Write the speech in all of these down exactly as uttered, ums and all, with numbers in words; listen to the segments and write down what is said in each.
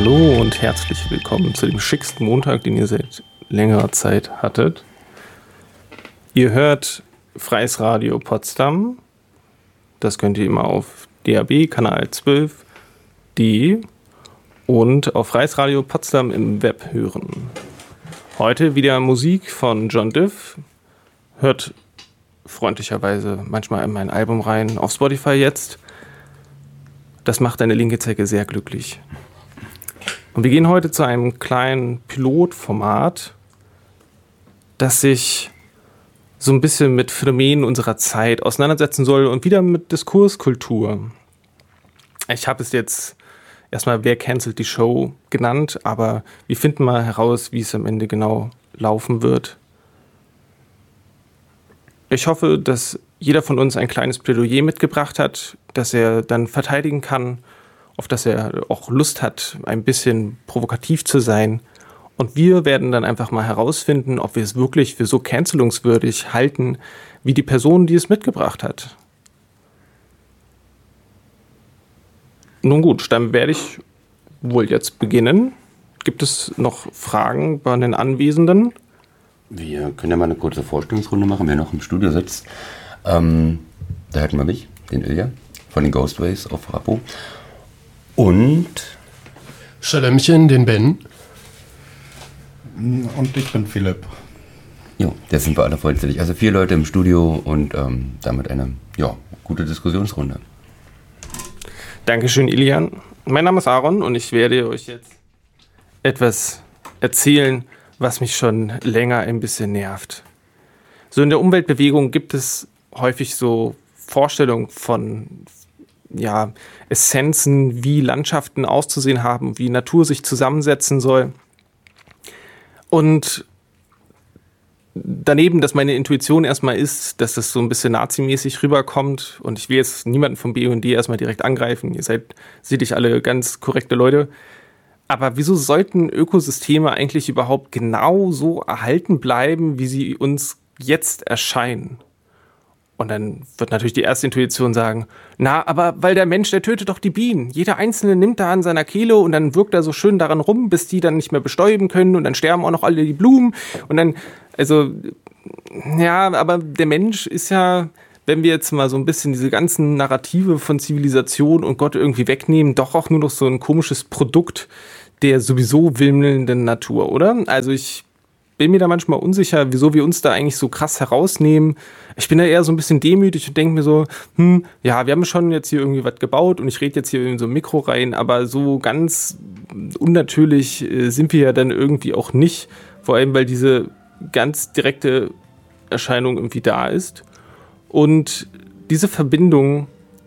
Hallo und herzlich willkommen zu dem schicksten Montag, den ihr seit längerer Zeit hattet. Ihr hört Freies Radio Potsdam. Das könnt ihr immer auf D A B, Kanal zwölf punkt de und auf Freies Radio Potsdam im Web hören. Heute wieder Musik von John Diff. Hört freundlicherweise manchmal in mein Album rein, auf Spotify jetzt. Das macht deine linke Zecke sehr glücklich. Und wir gehen heute zu einem kleinen Pilotformat, das sich so ein bisschen mit Phänomenen unserer Zeit auseinandersetzen soll und wieder mit Diskurskultur. Ich habe es jetzt erstmal Wer cancelt die Show genannt, aber wir finden mal heraus, wie es am Ende genau laufen wird. Ich hoffe, dass jeder von uns ein kleines Plädoyer mitgebracht hat, das er dann verteidigen kann, auf das er auch Lust hat, ein bisschen provokativ zu sein. Und wir werden dann einfach mal herausfinden, ob wir es wirklich für so cancelungswürdig halten, wie die Person, die es mitgebracht hat. Nun gut, dann werde ich wohl jetzt beginnen. Gibt es noch Fragen bei den Anwesenden? Wir können ja mal eine kurze Vorstellungsrunde machen, wer noch im Studio sitzt. Ähm, da hätten wir mich, den Ilja, von den Ghostways auf Rapo. Und Schalömchen, den Ben. Und ich bin Philipp. Jo, da sind wir alle vollzählig. Also vier Leute im Studio und ähm, damit eine ja, gute Diskussionsrunde. Dankeschön, Ilian. Mein Name ist Aaron und ich werde euch jetzt etwas erzählen, was mich schon länger ein bisschen nervt. So in der Umweltbewegung gibt es häufig so Vorstellungen von ja, Essenzen, wie Landschaften auszusehen haben, wie Natur sich zusammensetzen soll. Und daneben, dass meine Intuition erstmal ist, dass das so ein bisschen nazimäßig rüberkommt und ich will jetzt niemanden vom B U N D erstmal direkt angreifen, ihr seid sicherlich alle ganz korrekte Leute, aber wieso sollten Ökosysteme eigentlich überhaupt genau so erhalten bleiben, wie sie uns jetzt erscheinen? Und dann wird natürlich die erste Intuition sagen, na, aber weil der Mensch, der tötet doch die Bienen. Jeder Einzelne nimmt da an seiner Kehle und dann wirkt er so schön daran rum, bis die dann nicht mehr bestäuben können und dann sterben auch noch alle die Blumen. Und dann, also, ja, aber der Mensch ist ja, wenn wir jetzt mal so ein bisschen diese ganzen Narrative von Zivilisation und Gott irgendwie wegnehmen, doch auch nur noch so ein komisches Produkt der sowieso wimmelnden Natur, oder? Also ich bin mir da manchmal unsicher, wieso wir uns da eigentlich so krass herausnehmen. Ich bin da eher so ein bisschen demütig und denke mir so, hm, ja, wir haben schon jetzt hier irgendwie was gebaut und ich rede jetzt hier in so ein Mikro rein, aber so ganz unnatürlich äh, sind wir ja dann irgendwie auch nicht, vor allem, weil diese ganz direkte Erscheinung irgendwie da ist. Und diese Verbindung...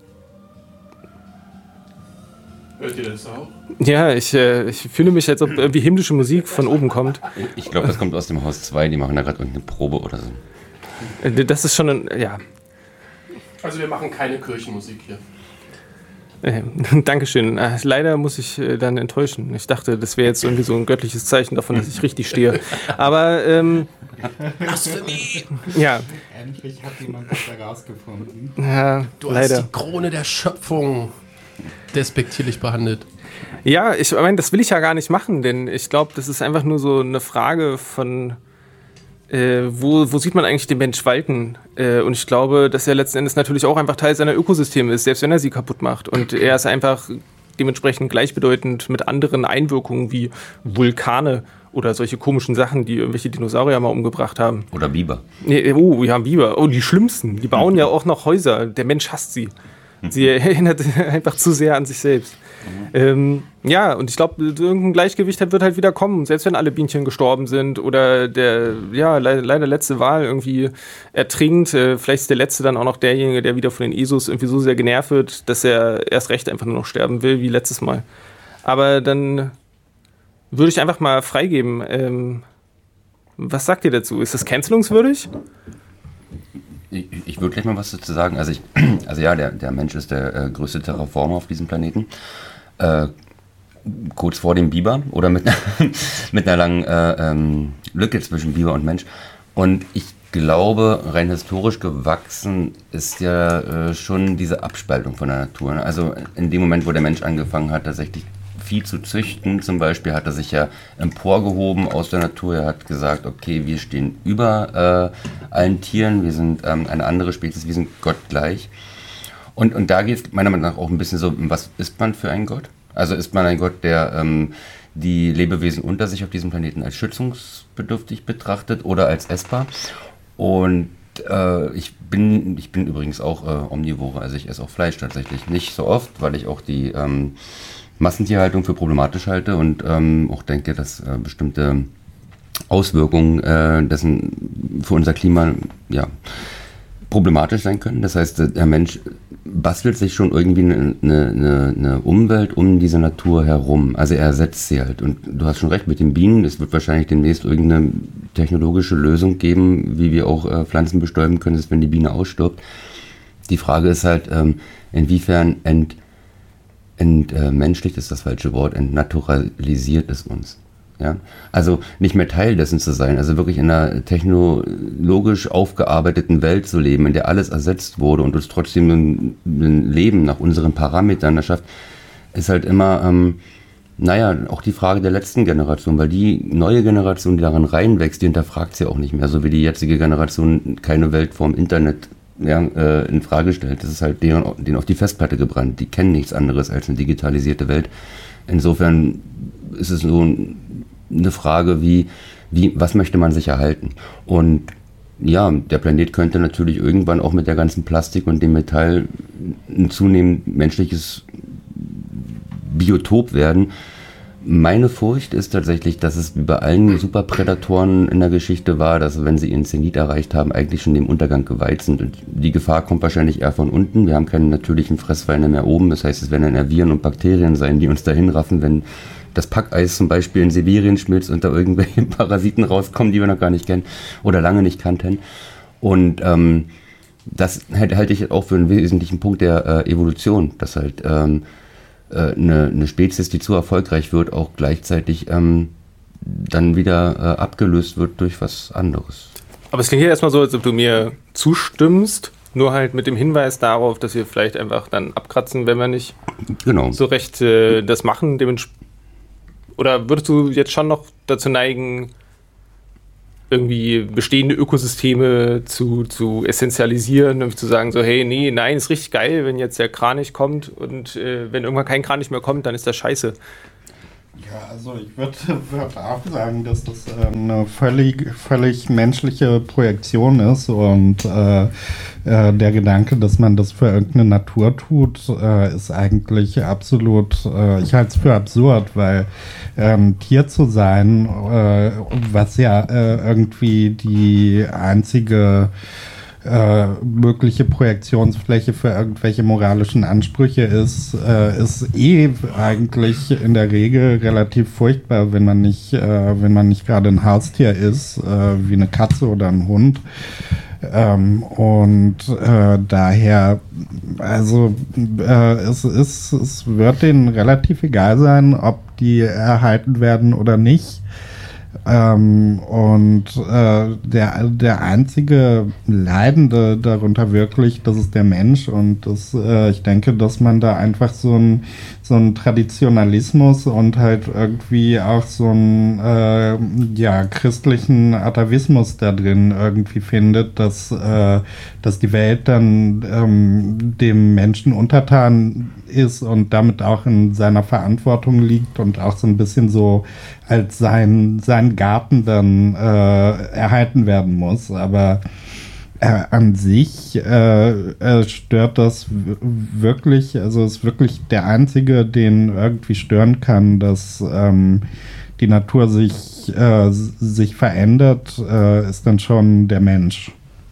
Hört ihr das auch? Ja, ich, äh, ich fühle mich, als ob irgendwie himmlische Musik von oben kommt. Ich glaube, das kommt aus dem Haus zwei, die machen da gerade irgendeine Probe oder so. Das ist schon ein, ja. Also wir machen keine Kirchenmusik hier. Äh, Dankeschön. Äh, leider muss ich äh, dann enttäuschen. Ich dachte, das wäre jetzt irgendwie so ein göttliches Zeichen davon, dass ich richtig stehe. Aber, ähm... Blasphemie! Ja. Endlich hat jemand das herausgefunden. Ja, Du leider. hast die Krone der Schöpfung despektierlich behandelt. Ja, ich meine, das will ich ja gar nicht machen, denn ich glaube, das ist einfach nur so eine Frage von, äh, wo, wo sieht man eigentlich den Mensch walten? Äh, und ich glaube, dass er letzten Endes natürlich auch einfach Teil seiner Ökosysteme ist, selbst wenn er sie kaputt macht. Und er ist einfach dementsprechend gleichbedeutend mit anderen Einwirkungen wie Vulkane oder solche komischen Sachen, die irgendwelche Dinosaurier mal umgebracht haben. Oder Biber. Nee, oh, ja, Biber. Oh, die schlimmsten. Die bauen ja auch noch Häuser. Der Mensch hasst sie. Sie erinnert einfach zu sehr an sich selbst. Mhm. Ähm, ja, und ich glaube, irgendein Gleichgewicht wird halt wieder kommen, selbst wenn alle Bienchen gestorben sind oder der, ja, le- leider letzte Wal irgendwie ertrinkt. Äh, vielleicht ist der letzte dann auch noch derjenige, der wieder von den Esos irgendwie so sehr genervt wird, dass er erst recht einfach nur noch sterben will, wie letztes Mal. Aber dann würde ich einfach mal freigeben. Ähm, was sagt ihr dazu? Ist das cancelungswürdig? Ich, ich würde gleich mal was dazu sagen. Also, ich, also ja, der, der Mensch ist der äh, größte Terraformer auf diesem Planeten. Äh, kurz vor dem Biber oder mit, mit einer langen äh, ähm, Lücke zwischen Biber und Mensch. Und ich glaube, rein historisch gewachsen ist ja äh, schon diese Abspaltung von der Natur. Ne? Also in dem Moment, wo der Mensch angefangen hat, tatsächlich Vieh zu züchten. Zum Beispiel hat er sich ja emporgehoben aus der Natur. Er hat gesagt, okay, wir stehen über äh, allen Tieren, wir sind ähm, eine andere Spezies, wir sind Gott gleich. Und, und da geht es meiner Meinung nach auch ein bisschen so, was ist man für ein Gott? Also ist man ein Gott, der ähm, die Lebewesen unter sich auf diesem Planeten als schützungsbedürftig betrachtet oder als essbar? Und äh, ich bin ich bin übrigens auch äh, Omnivore, also ich esse auch Fleisch tatsächlich. Nicht so oft, weil ich auch die ähm, Massentierhaltung für problematisch halte und ähm, auch denke, dass äh, bestimmte Auswirkungen äh, dessen für unser Klima ja problematisch sein können. Das heißt, der Mensch bastelt sich schon irgendwie eine, eine, eine Umwelt um diese Natur herum. Also er ersetzt sie halt. Und du hast schon recht mit den Bienen. Es wird wahrscheinlich demnächst irgendeine technologische Lösung geben, wie wir auch äh, Pflanzen bestäuben können, dass wenn die Biene ausstirbt. Die Frage ist halt, ähm, inwiefern ent, entmenschlicht äh, ist das falsche Wort, entnaturalisiert es uns. Ja, also nicht mehr Teil dessen zu sein, also wirklich in einer technologisch aufgearbeiteten Welt zu leben, in der alles ersetzt wurde und uns trotzdem ein, ein Leben nach unseren Parametern erschafft, ist halt immer, ähm, naja, auch die Frage der letzten Generation, weil die neue Generation, die daran reinwächst, die hinterfragt sie auch nicht mehr, so wie die jetzige Generation keine Welt vorm Internet ja, äh, in Frage stellt. Das ist halt deren, denen auf die Festplatte gebrannt. Die kennen nichts anderes als eine digitalisierte Welt. Insofern ist es so ein eine Frage, wie, wie, was möchte man sich erhalten? Und ja, der Planet könnte natürlich irgendwann auch mit der ganzen Plastik und dem Metall ein zunehmend menschliches Biotop werden. Meine Furcht ist tatsächlich, dass es wie bei allen Superprädatoren in der Geschichte war, dass wenn sie ihren Zenit erreicht haben, eigentlich schon dem Untergang geweiht sind. Und die Gefahr kommt wahrscheinlich eher von unten. Wir haben keine natürlichen Fressfeinde mehr oben. Das heißt, es werden dann eher Viren und Bakterien sein, die uns dahin raffen, wenn das Packeis zum Beispiel in Sibirien schmilzt und da irgendwelche Parasiten rauskommen, die wir noch gar nicht kennen oder lange nicht kannten. Und ähm, das halte ich auch für einen wesentlichen Punkt der äh, Evolution, dass halt ähm, äh, eine, eine Spezies, die zu erfolgreich wird, auch gleichzeitig ähm, dann wieder äh, abgelöst wird durch was anderes. Aber es klingt ja erstmal so, als ob du mir zustimmst, nur halt mit dem Hinweis darauf, dass wir vielleicht einfach dann abkratzen, wenn wir nicht genau. so recht äh, das machen, dementsprechend. Oder würdest du jetzt schon noch dazu neigen, irgendwie bestehende Ökosysteme zu, zu essentialisieren und zu sagen so, hey, nee, nein, ist richtig geil, wenn jetzt der Kranich kommt und äh, wenn irgendwann kein Kranich mehr kommt, dann ist das scheiße. Ja, also ich würde würd auch sagen, dass das eine völlig, völlig menschliche Projektion ist und äh, äh, der Gedanke, dass man das für irgendeine Natur tut, äh, ist eigentlich absolut, äh, ich halte es für absurd, weil ähm, Tier zu sein, äh, was ja äh, irgendwie die einzige Äh, mögliche Projektionsfläche für irgendwelche moralischen Ansprüche ist, äh, ist eh eigentlich in der Regel relativ furchtbar, wenn man nicht, äh, wenn man nicht gerade ein Haustier ist, äh, wie eine Katze oder ein Hund. Ähm, und äh, daher, also äh, es ist, es wird denen relativ egal sein, ob die erhalten werden oder nicht. Ähm, und äh, der, der einzige Leidende darunter wirklich, das ist der Mensch und das, äh, ich denke, dass man da einfach so ein so ein Traditionalismus und halt irgendwie auch so einen äh, ja, christlichen Atavismus da drin irgendwie findet, dass, äh, dass die Welt dann ähm, dem Menschen untertan ist und damit auch in seiner Verantwortung liegt und auch so ein bisschen so als sein, sein Garten dann äh, erhalten werden muss. Aber Äh, an sich äh, äh, stört das w- wirklich, also ist wirklich der einzige, den irgendwie stören kann, dass ähm, die Natur sich, äh, sich verändert, äh, ist dann schon der Mensch.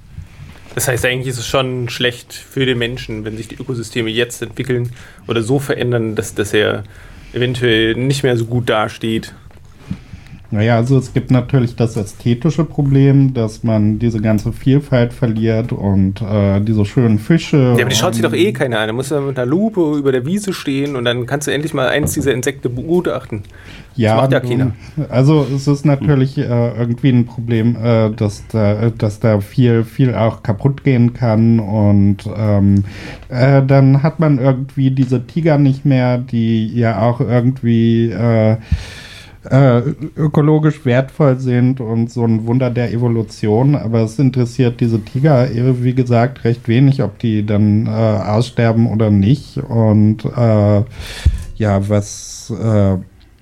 Das heißt, eigentlich ist es schon schlecht für den Menschen, wenn sich die Ökosysteme jetzt entwickeln oder so verändern, dass, dass er eventuell nicht mehr so gut dasteht. Naja, also es gibt natürlich das ästhetische Problem, dass man diese ganze Vielfalt verliert und äh, diese schönen Fische. Ja, aber die schaut sich doch eh keiner an. Da musst du mit einer Lupe über der Wiese stehen und dann kannst du endlich mal eins dieser Insekten begutachten. Ja, das macht ja keiner. Also es ist natürlich äh, irgendwie ein Problem, äh, dass, da, dass da viel, viel auch kaputt gehen kann und ähm, äh, dann hat man irgendwie diese Tiger nicht mehr, die ja auch irgendwie äh, Äh, ökologisch wertvoll sind und so ein Wunder der Evolution, aber es interessiert diese Tiger, wie gesagt, recht wenig, ob die dann äh, aussterben oder nicht. Und äh, ja, was äh,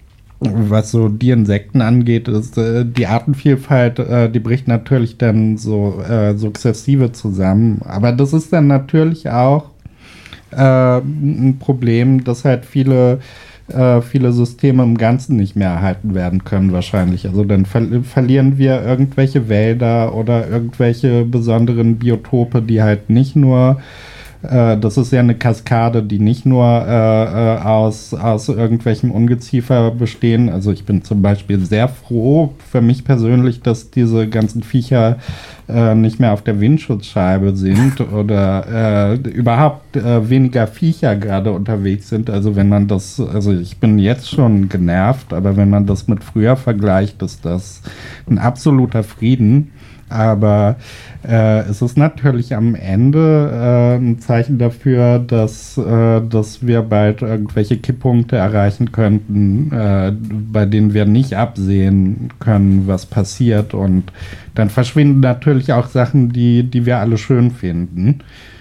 was so die Insekten angeht, ist äh, die Artenvielfalt, äh, die bricht natürlich dann so äh, sukzessive zusammen. Aber das ist dann natürlich auch äh, ein Problem, dass halt viele viele Systeme im Ganzen nicht mehr erhalten werden können wahrscheinlich. Also dann ver- verlieren wir irgendwelche Wälder oder irgendwelche besonderen Biotope, die halt nicht nur, äh, das ist ja eine Kaskade, die nicht nur äh, aus, aus irgendwelchem Ungeziefer bestehen. Also ich bin zum Beispiel sehr froh für mich persönlich, dass diese ganzen Viecher äh, nicht mehr auf der Windschutzscheibe sind oder äh, überhaupt äh, weniger Viecher gerade unterwegs sind. Also wenn man das, also ich bin jetzt schon genervt, aber wenn man das mit früher vergleicht, ist das ein absoluter Frieden. Aber äh, es ist natürlich am Ende äh, ein Zeichen dafür, dass, äh, dass wir bald irgendwelche Kipppunkte erreichen könnten, äh, bei denen wir nicht absehen können, was passiert. Und dann verschwinden natürlich auch Sachen, die, die wir alle schön finden.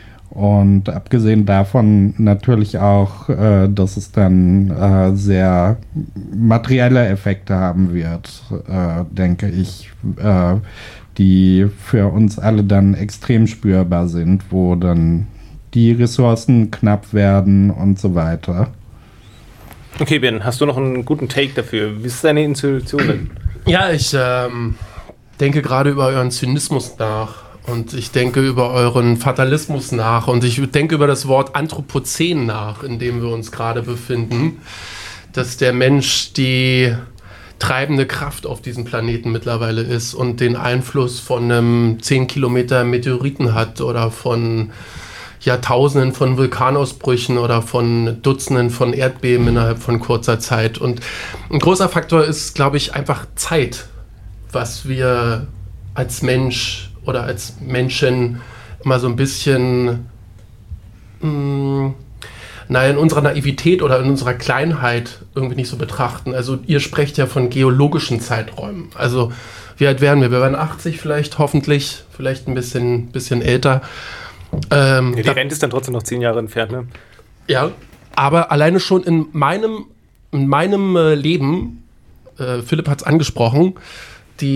Und abgesehen davon natürlich auch, äh, dass es dann äh, sehr materielle Effekte haben wird, äh, denke ich, äh, die für uns alle dann extrem spürbar sind, wo dann die Ressourcen knapp werden und so weiter. Okay, Ben, hast du noch einen guten Take dafür? Wie ist deine Intuition denn? Ja, ich ähm, denke gerade über euren Zynismus nach und ich denke über euren Fatalismus nach und ich denke über das Wort Anthropozän nach, in dem wir uns gerade befinden, dass der Mensch die treibende Kraft auf diesem Planeten mittlerweile ist und den Einfluss von einem zehn Kilometer Meteoriten hat oder von Jahrtausenden von Vulkanausbrüchen oder von Dutzenden von Erdbeben innerhalb von kurzer Zeit. Und ein großer Faktor ist, glaube ich, einfach Zeit, was wir als Mensch oder als Menschen immer so ein bisschen mh, naja, in unserer Naivität oder in unserer Kleinheit irgendwie nicht so betrachten. Also ihr sprecht ja von geologischen Zeiträumen. Also wie alt wären wir? Wir wären achtzig vielleicht, hoffentlich, vielleicht ein bisschen, bisschen älter. Ähm, ja, die Rente ist dann trotzdem noch zehn Jahre entfernt, ne? Ja, aber alleine schon in meinem, in meinem äh, Leben, äh, Philipp hat es angesprochen,